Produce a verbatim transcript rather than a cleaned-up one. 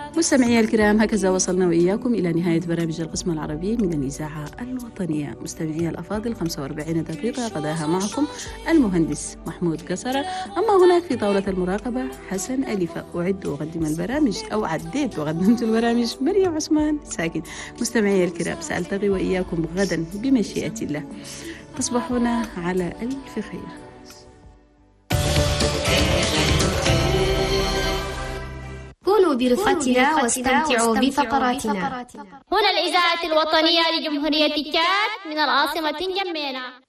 مستمعي الكرام، هكذا وصلنا وإياكم إلى نهاية برامج القسم العربي من الإذاعة الوطنية. مستمعي الأفاضل، خمسة وأربعين دقيقة قضاها معكم المهندس محمود قصرة. أما هناك في طاولة المراقبة حسن أليفة. أعد وأقدم البرامج أو عديت وقدمت البرامج مريم عثمان ساكن. مستمعي الكرام، سألتقي وإياكم غدا بمشيئة الله. تصبحون على ألف خير. كونوا برفقتنا واستمتعوا بفقراتنا. هنا الإذاعة الوطنية لجمهورية تشاد من العاصمة جمينة.